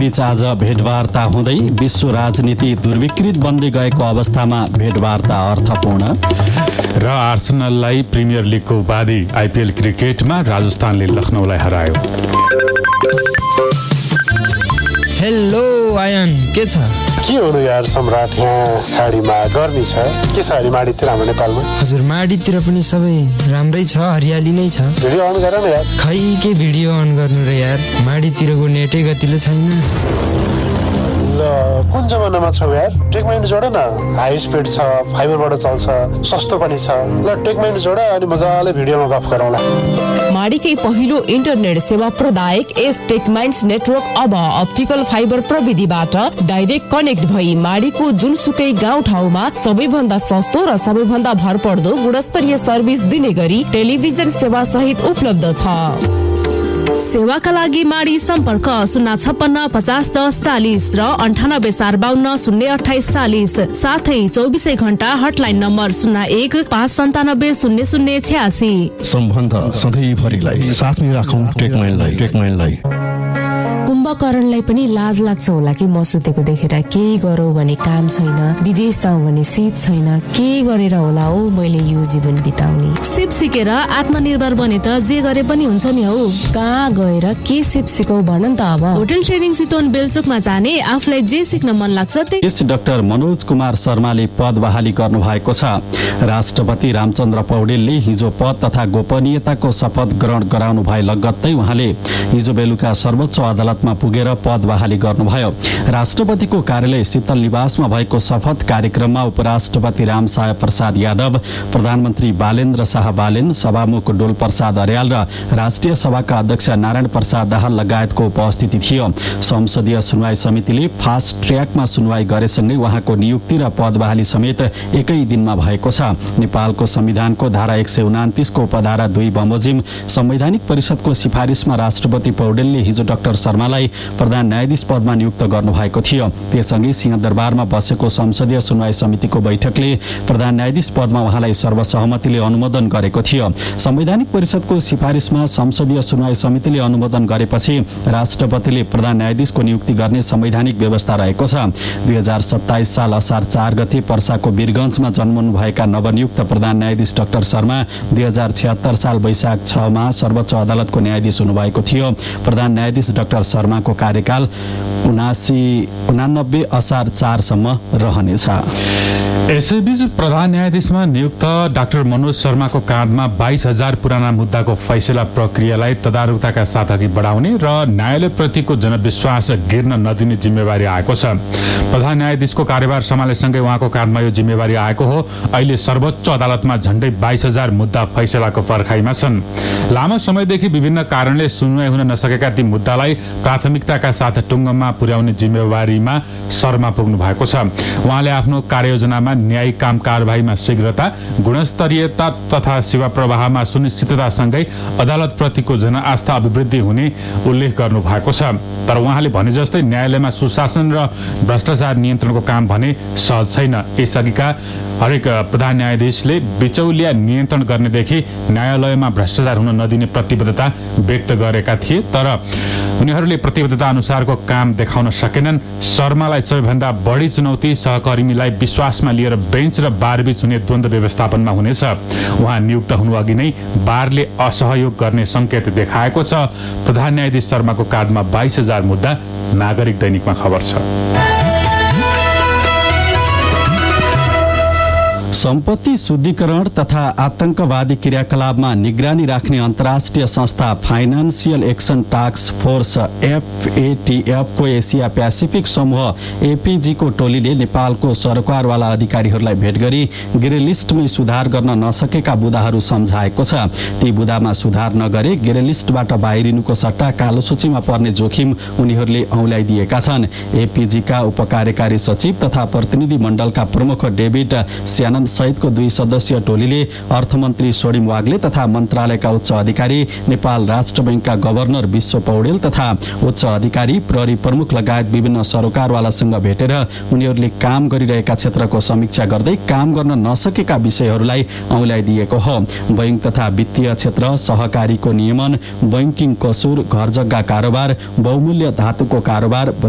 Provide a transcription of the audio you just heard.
बीच आज भेटवार्ता हुँदै विश्व राजनीति दुर्विकृत बन्दै गएको अवस्थामा भेटवार्ता अर्थपूर्ण। र आर्सेनललाई प्रिमियर लिगको उपाधि। आइपिएल क्रिकेटमा राजस्थानले लखनऊलाई हरायो। हेलो आयन, के छ? के हुनु यार सम्राट, यहाँ खाडीमा गर्मी छ के छ? माडीतिर हाम्रो नेपालमा? हजुर, माडीतिर पनि सबै राम्रै छ, हरियाली नै छ। भिडियो अन गर न यार। खै के भिडियो अन गर्नु र यार, माडीतिरको नेटै गतिलो छैन। कुन जमानामा छौ यार? टेकमाइन्ड जोड न, हाई स्पिड छ, फाइबरबाट चल्छ, सस्तो पनि छ। ल टेकमाइन्ड जोड अनि मजाले भिडियोमा गफ गरौँला। माडीकै पहिलो इन्टरनेट सेवा प्रदायक एस टेकमाइन्ड्स नेटवर्क अब अप्टिकल फाइबर प्रविधिबाट डाइरेक्ट कनेक्ट भई माडीको जुनसुकै गाउँ ठाउँमा सबैभन्दा सस्तो र सबैभन्दा भरपर्दो गुणस्तरीय सर्भिस दिने गरी टेलिभिजन सेवा सहित उपलब्ध छ। सेवाका लागि माडी सम्पर्क 056 50 10 40 र 98 52 028 40, साथै 24 घण्टा हटलाइन नम्बर 01 597 00 86। सम्बन्ध सधैँभरिलाई साथमै राखौं टेकमाइन्डलाई। कुम्भकर्णलाई पनि लाज लाग्छ होला कि म सुतेको देखेर। केही गरौँ भने काम छैन, विदेश जाउँ भने सिप छैन, के गरेर होला हो मैले यो जीवन बिताउने? सिप सिकेर आत्मनिर्भर बने त जे गरे पनि हुन्छ नि हौ। कहाँ गएर के सिप सिकौ भन त अब? होटल ट्रेनिङ चितवन बेलचोकमा जाने, आफूलाई जे सिक्न मन लाग्छ त्यही। डाक्टर मनोज कुमार शर्माले पद बहाली गर्नु भएको छ। राष्ट्रपति रामचन्द्र पौडेलले हिजो पद तथा गोपनीयताको शपथ ग्रहण गराउनु भए लगत्तै उहाँले हिजो बेलुका सर्वोच्च अदालतमा पुगेर पद बहाली गर्नुभयो। राष्ट्रपतिको कार्यालय शीतल निवासमा भएको शपथ कार्यक्रममा उपराष्ट्रपति रामसाय प्रसाद यादव, प्रधानमन्त्री बालेन्द्र शाह बालेन, सभामुख डोल प्रसाद अर्याल र राष्ट्रिय सभाका अध्यक्ष नारायण प्रसाद दाहाल लगायतको उपस्थिति थियो। संसदीय सुनवाई समितिले फास्ट ट्र्याकमा सुनवाई गरेसँगै उहाँको नियुक्ति र पद बहाली समेत एकै दिनमा भएको छ। नेपालको संविधानको धारा 129 को उपधारा 2 बमोजिम संवैधानिक परिषदको सिफारिसमा राष्ट्रपति पौडेलले हिजो डाक्टर शर्मालाई प्रधान न्यायाधीश पदमा नियुक्त गर्नुभएको थियो। त्यससँगै सिंहदरबारमा बसेको संसदीय सुनवाई समितिको बैठकले प्रधान न्यायाधीश पदमा उहाँलाई सर्वसहमतिले अनुमोदन गरेको थियो। संवैधानिक परिषदको सिफारिसमा संसदीय सुनवाई समितिले अनुमोदन गरेपछि राष्ट्रपतिले प्रधान न्यायाधीशको नियुक्ति गर्ने संवैधानिक व्यवस्था रहेको छ। 2027 साल असार 4 गते पर्साको वीरगञ्जमा जन्मनुभएका नवनियुक्त प्रधान न्यायाधीश डाक्टर शर्मा 2076 साल वैशाख 6 मा सर्वोच्च अदालतको न्यायाधीश हुनुभएको थियो। प्रधान न्यायाधीश डाक्टर शर्माको कार्यकाल 1989 असार 4 सम्म रहनेछ। यसैबीच प्रधान न्यायाधीशमा नियुक्त डाक्टर मनोज शर्माको काँधमा 22,000 पुराना मुद्दाको फैसला प्रक्रियालाई तदारुकताका साथ अघि बढाउने र न्यायालयप्रतिको जनविश्वास गिर्न नदिने जिम्मेवारी आएको छ। प्रधान न्यायाधीशको कार्यभार सम्हालेसँगै उहाँको काँधमा यो जिम्मेवारी आएको हो। अहिले सर्वोच्च अदालतमा झण्डै 22,000 मुद्दा फैसलाको पर्खाइमा छन्। लामो समयदेखि विभिन्न कारणले सुनवाई हुन नसकेका ती मुद्दालाई प्राथमिकताका साथ टुङ्गोमा पुर्याउने जिम्मेवारीमा शर्मा पुग्नु भएको छ। उहाँले आफ्नो कार्ययोजनामा न्यायिक काम कारबाहीमा शीघ्रता, गुणस्तरीयता तथा सेवा प्रवाहमा सुनिश्चिततासँगै अदालतप्रतिको जनआस्था अभिवृद्धि हुने उल्लेख गर्नु भएको छ। तर उहाँले भने जस्तै न्यायालयमा सुशासन र भ्रष्टाचार नियन्त्रणको काम भने सहज छैन। यसअघिका हरेक प्रधान न्यायाधीशले बिचौलिया नियन्त्रण गर्नेदेखि न्यायालयमा भ्रष्टाचार हुन नदिने प्रतिबद्धता व्यक्त गरेका थिए, तर उनीहरूले प्रतिबद्धता अनुसारको काम देखाउन सकेनन्। शर्मालाई सबैभन्दा बढी चुनौती सहकर्मीलाई विश्वासमा लिएर बेन्च र बारबीच हुने द्वन्द्व व्यवस्थापनमा हुनेछ। उहाँ नियुक्त हुनु अघि नै बारले असहयोग गर्ने संकेत देखाएको छ। प्रधान न्यायाधीश शर्माको काँधमा 22,000 मुद्दा, नागरिक दैनिकमा खबर छ। सम्पत्ति शुद्धिकरण तथा आतंकवादी क्रियाकलापमा निगरानी राख्ने अन्तर्राष्ट्रिय संस्था financial action task force FATF को एसिया पेसिफिक समूह APG को टोलीले नेपालको सरकारवाला अधिकारीहरूलाई भेट गरी ग्रे लिस्टमै सुधार गर्न नसकेका बुदाहरू सम्झाएको छ। ती बुदामा सुधार नगरे ग्रे लिस्टबाट बाहिरिनुको सट्टा कालो सूचीमा पर्ने जोखिम उनीहरूले औल्याइदिएका छन्। APG का उपकार्यकारी सचिव तथा प्रतिनिधि मण्डलका प्रमुख डेभिड स्यानन सहितको 2 सदस्यीय टोलीले अर्थमन्त्री सोडिम वाग्ले तथा मन्त्रालयका उच्च अधिकारी, नेपाल राष्ट्र बैंकका गभर्नर विश्व पौडेल तथा उच्च अधिकारी, प्रहरी प्रमुख लगायत विभिन्न सरकारवालासँग भेटेर उनीहरूले काम गरिरहेका क्षेत्रको समीक्षा गर्दै काम गर्न नसकेका विषयहरूलाई औल्याइदिएको हो। बैंक तथा वित्तीय क्षेत्र, सहकारीको नियमन, बैंकिङ कसुर, घर जग्गा कारोबार, बहुमूल्य धातुको कारोबार,